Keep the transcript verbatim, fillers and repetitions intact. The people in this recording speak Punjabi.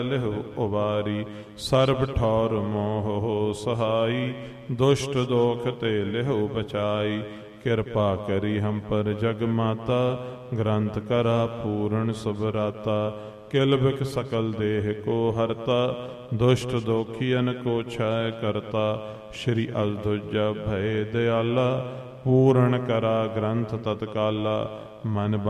ਲਿਹੁ ਉਬਾਰੀ। ਸਰਬ ਠੌਰ ਮੋਹ ਸਹਾਈ, ਦੁਸ਼ਟ ਦੋਖ ਤੇ ਲਿਹੁ ਬਚਾਈ। ਕਿਰਪਾ ਕਰੀ ਹਮ ਪਰ ਜਗ ਮਾਤਾ, ਗ੍ਰੰਥ ਕਰਾ ਪੂਰਨ ਸੁਭਰਾਤਾ। ਕਿਲ ਬਿਖ ਸਕਲ ਦੇਹ ਕੋ ਹਰਤਾ, ਦੁਸ਼ਟ ਦੋਖੀਅਨ ਕੋ ਛਾਇ ਕਰਤਾ। ਸ਼੍ਰੀ ਅਲਦੁਜਾ ਭਏ ਦਿਆਲਾ, ਪੂਰਨ ਕਰਾ ਗ੍ਰੰਥ ਤਤਕਾਲਾ। ਮਨ